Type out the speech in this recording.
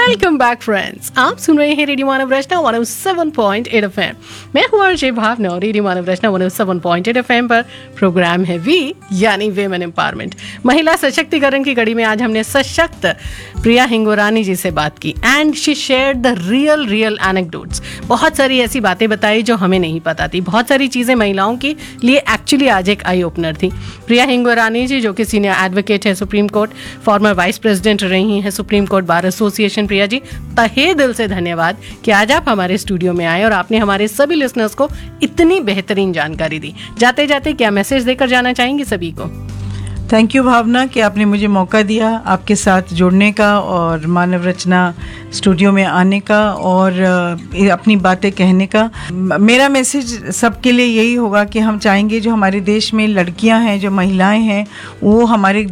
Welcome back friends, आप सुन रहे हैं रेडियो मानव रचना 107.8 FM। मैं हूँ आरजे भावना और रेडियो मानव रचना 107.8 FM पर प्रोग्राम है वी यानी वेमेन एम्पावरमेंट। महिला सशक्तिकरण की कड़ी में आज हमने सशक्त प्रिया हिंगोरानी जी से बात की and she shared the real anecdotes. बहुत सारी ऐसी बातें बताई जो हमें नहीं पता थी। बहुत सारी चीज़ें महिलाओं के लिए एक्चुअली आज एक आई ओपनर थी। प्रिया हिंगोरानी जी जो कि सीनियर एडवोकेट है supreme court, farmer vice president रही हैं supreme court bar association. Priya ji, तहे दिल से धन्यवाद कि आज आप हमारे स्टूडियो में आए और आपने हमारे सभी लिसनर्स को इतनी बेहतरीन जानकारी दी। जाते जाते क्या मैसेज देकर जाना चाहेंगे सभी को? थैंक यू भावना कि आपने मुझे मौका दिया आपके साथ जुड़ने का और मानव रचना स्टूडियो में आने का और अपनी बातें कहने का। मेरा मैसेज सबके लिए यही होगा कि हम चाहेंगे जो हमारे देश में लड़कियां हैं, जो महिलाएं हैं, वो हमारे